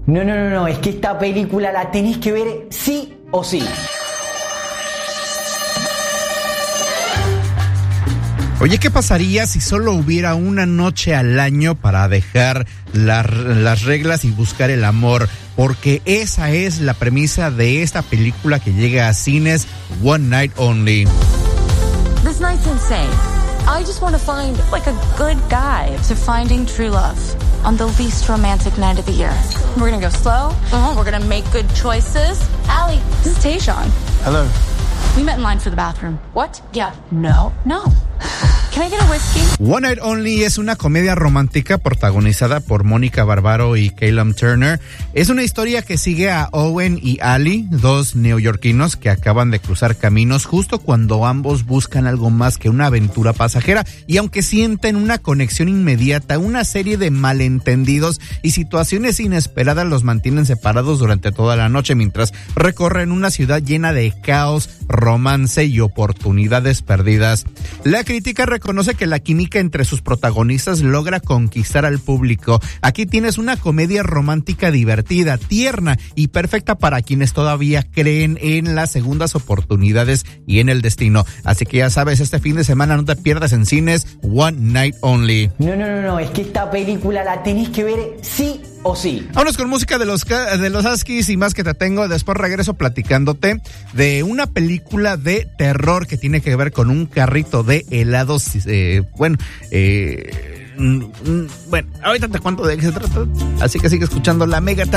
No, es que esta película la tenés que ver sí o sí. Oye, ¿qué pasaría si solo hubiera una noche al año para dejar las reglas y buscar el amor? Porque esa es la premisa de esta película que llega a cines, One Night Only. This night's insane. I just want to find like a good guide to finding true love on the least romantic night of the year. We're gonna go slow. We're gonna make good choices. Allie, this is Tayshawn. Hello. We met in line for the bathroom. What? Yeah. No. Can I get a whiskey? One Night Only es una comedia romántica protagonizada por Mónica Barbaro y Callum Turner. Es una historia que sigue a Owen y Allie, dos neoyorquinos que acaban de cruzar caminos justo cuando ambos buscan algo más que una aventura pasajera, y aunque sienten una conexión inmediata, una serie de malentendidos y situaciones inesperadas los mantienen separados durante toda la noche mientras recorren una ciudad llena de caos, romance y oportunidades perdidas. La crítica reconoce que la química entre sus protagonistas logra conquistar al público. Aquí tienes una comedia romántica divertida, tierna y perfecta para quienes todavía creen en las segundas oportunidades y en el destino. Así que ya sabes, este fin de semana no te pierdas en cines One Night Only. No, es que esta película la tenés que ver sí o sí. Vámonos con música de los Huskies y más que te tengo. Después regreso platicándote de una película de terror que tiene que ver con un carrito de helados. Bueno, ahorita te cuento de qué se trata. Así que sigue escuchando La Mega.